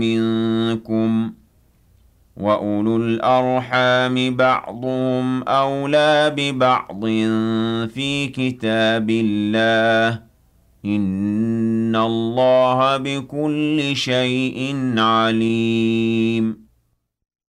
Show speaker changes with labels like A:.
A: منكم وأولو الأرحام بعضهم أولى ببعض في كتاب الله إن الله بكل شيء عليم